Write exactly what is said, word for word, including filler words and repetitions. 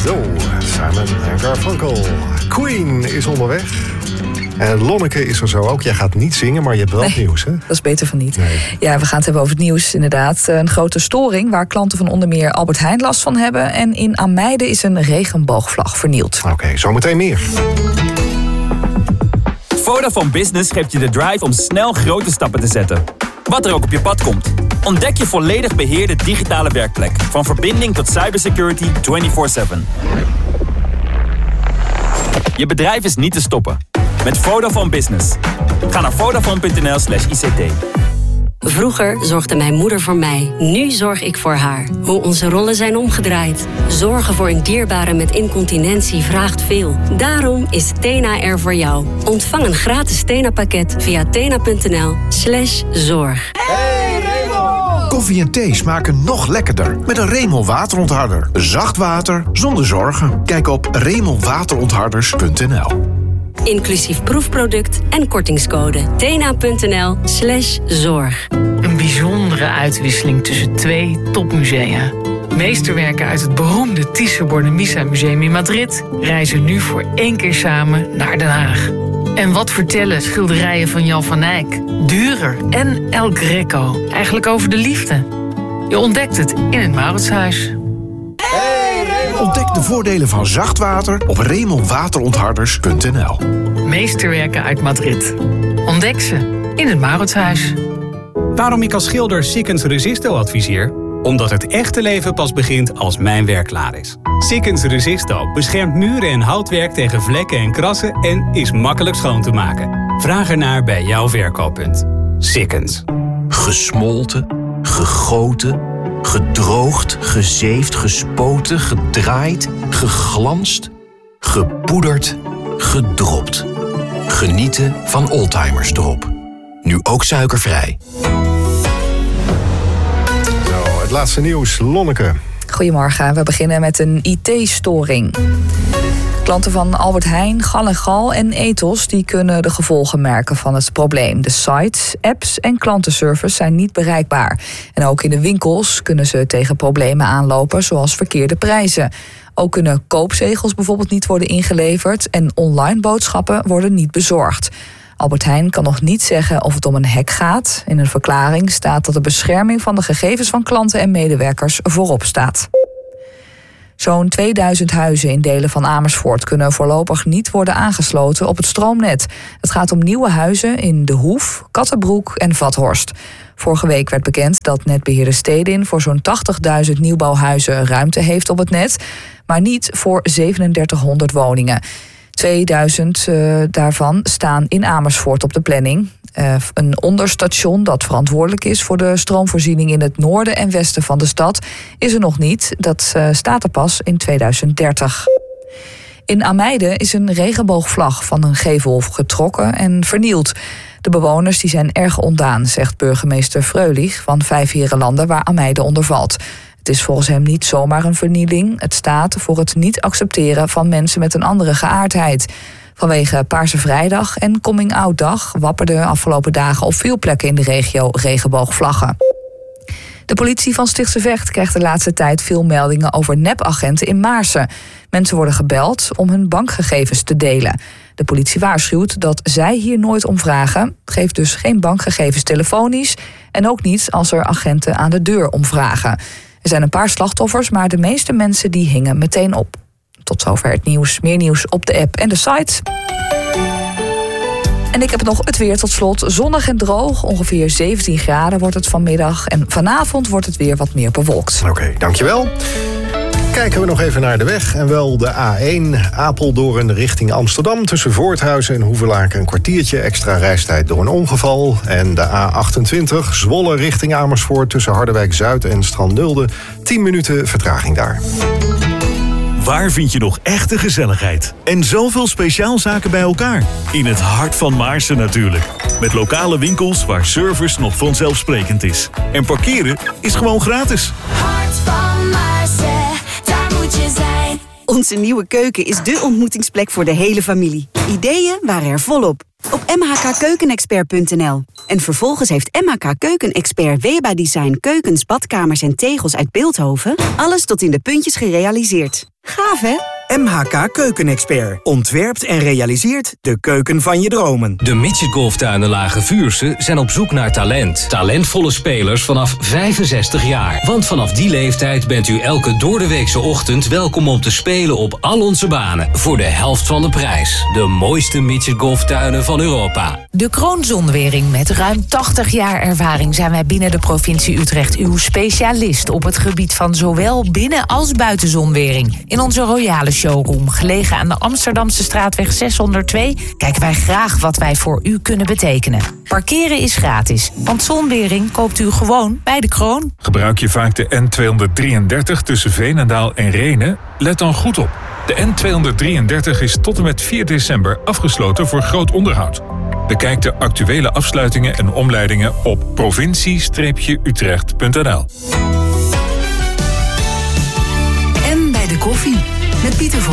Zo, Simon en Garfunkel. Queen is onderweg. En Lonneke is er zo ook. Jij gaat niet zingen, maar je hebt wel nee, nieuws, hè? Dat is beter van niet. Nee. Ja, we gaan het hebben over het nieuws, inderdaad. Een grote storing waar klanten van onder meer Albert Heijn last van hebben. En in Ameide is een regenboogvlag vernield. Oké, okay, zometeen meer. Vodafone Business geeft je de drive om snel grote stappen te zetten. Wat er ook op je pad komt. Ontdek je volledig beheerde digitale werkplek. Van verbinding tot cybersecurity vierentwintig zeven. Je bedrijf is niet te stoppen. Met Vodafone Business. Ga naar vodafone punt n l slash i c t. Vroeger zorgde mijn moeder voor mij. Nu zorg ik voor haar. Hoe onze rollen zijn omgedraaid. Zorgen voor een dierbare met incontinentie vraagt veel. Daarom is Tena er voor jou. Ontvang een gratis Tena-pakket via tena punt n l slash zorg. Hey Remol! Koffie en thee smaken nog lekkerder met een Remol waterontharder. Zacht water zonder zorgen. Kijk op remol waterontharders punt n l. Inclusief proefproduct en kortingscode. tena punt n l slash zorg. Een bijzondere uitwisseling tussen twee topmusea. Meesterwerken uit het beroemde Thyssen-Bornemisza Museum in Madrid reizen nu voor één keer samen naar Den Haag. En wat vertellen schilderijen van Jan van Eyck, Dürer en El Greco eigenlijk over de liefde? Je ontdekt het in het Mauritshuis. Ontdek de voordelen van zacht water op remol waterontharders punt n l. Meesterwerken uit Madrid. Ontdek ze in het Mauritshuis. Waarom ik als schilder Sikkens Resisto adviseer? Omdat het echte leven pas begint als mijn werk klaar is. Sikkens Resisto beschermt muren en houtwerk tegen vlekken en krassen en is makkelijk schoon te maken. Vraag ernaar bij jouw verkooppunt. Sikkens. Gesmolten, gegoten, gedroogd, gezeefd, gespoten, gedraaid, geglanst, gepoederd, gedropt. Genieten van Oldtimers Drop. Nu ook suikervrij. Zo, het laatste nieuws. Lonneke. Goedemorgen, we beginnen met een I T-storing. Klanten van Albert Heijn, Gal en Gal en Ethos die kunnen de gevolgen merken van het probleem. De sites, apps en klantenservice zijn niet bereikbaar. En ook in de winkels kunnen ze tegen problemen aanlopen, zoals verkeerde prijzen. Ook kunnen koopzegels bijvoorbeeld niet worden ingeleverd en online boodschappen worden niet bezorgd. Albert Heijn kan nog niet zeggen of het om een hack gaat. In een verklaring staat dat de bescherming van de gegevens van klanten en medewerkers voorop staat. Zo'n tweeduizend huizen in delen van Amersfoort kunnen voorlopig niet worden aangesloten op het stroomnet. Het gaat om nieuwe huizen in De Hoef, Kattenbroek en Vathorst. Vorige week werd bekend dat netbeheerder Stedin voor zo'n tachtigduizend nieuwbouwhuizen ruimte heeft op het net, maar niet voor zevenendertighonderd woningen. tweeduizend uh, daarvan staan in Amersfoort op de planning. Uh, een onderstation dat verantwoordelijk is voor de stroomvoorziening in het noorden en westen van de stad is er nog niet. Dat uh, staat er pas in tweeduizend dertig. In Ameide is een regenboogvlag van een gevel getrokken en vernield. De bewoners die zijn erg ontdaan, zegt burgemeester Freulich van Vijfheerenlanden, waar Ameide onder valt. Het is volgens hem niet zomaar een vernieling. Het staat voor het niet accepteren van mensen met een andere geaardheid. Vanwege Paarse Vrijdag en Coming Out Dag wapperden afgelopen dagen op veel plekken in de regio regenboogvlaggen. De politie van Stichtse Vecht krijgt de laatste tijd veel meldingen over nepagenten in Maarsen. Mensen worden gebeld om hun bankgegevens te delen. De politie waarschuwt dat zij hier nooit om vragen. Geef dus geen bankgegevens telefonisch en ook niet als er agenten aan de deur om vragen. Er zijn een paar slachtoffers, maar de meeste mensen die hingen meteen op. Tot zover het nieuws. Meer nieuws op de app en de site. En ik heb nog het weer tot slot. Zonnig en droog. Ongeveer zeventien graden wordt het vanmiddag. En vanavond wordt het weer wat meer bewolkt. Oké, okay, dankjewel. Kijken we nog even naar de weg. En wel de A één Apeldoorn richting Amsterdam. Tussen Voorthuizen en Hoevelaken een kwartiertje extra reistijd door een ongeval. En de A achtentwintig Zwolle richting Amersfoort. Tussen Harderwijk-Zuid en Strand-Nulde. tien minuten vertraging daar. Waar vind je nog echte gezelligheid? En zoveel speciaalzaken bij elkaar? In het hart van Maarsen natuurlijk. Met lokale winkels waar service nog vanzelfsprekend is. En parkeren is gewoon gratis. Hart van Maarsen, daar moet je zijn. Onze nieuwe keuken is dé ontmoetingsplek voor de hele familie. Ideeën waren er volop. Op m h k keukenexpert punt n l. En vervolgens heeft M H K Keukenexpert Weba Design keukens, badkamers en tegels uit Beeldhoven alles tot in de puntjes gerealiseerd. Gaaf, hè? M H K Keukenexpert ontwerpt en realiseert de keuken van je dromen. De Midget Golftuinen Lage Vuursche zijn op zoek naar talent. Talentvolle spelers vanaf vijfenzestig jaar. Want vanaf die leeftijd bent u elke doordeweekse ochtend welkom om te spelen op al onze banen. Voor de helft van de prijs. De mooiste Midget Golftuinen van Europa. De Kroonzonwering. Met ruim tachtig jaar ervaring zijn wij binnen de provincie Utrecht uw specialist op het gebied van zowel binnen- als buitenzonwering. In onze royale showroom, gelegen aan de Amsterdamse straatweg zeshonderdtwee, kijken wij graag wat wij voor u kunnen betekenen. Parkeren is gratis, want zonwering koopt u gewoon bij de Kroon. Gebruik je vaak de N tweehonderddrieëndertig tussen Veenendaal en Rhenen? Let dan goed op. De N tweehonderddrieëndertig is tot en met vier december afgesloten voor groot onderhoud. Bekijk de actuele afsluitingen en omleidingen op provincie Utrecht punt n l. En bij de koffie met Pieter voor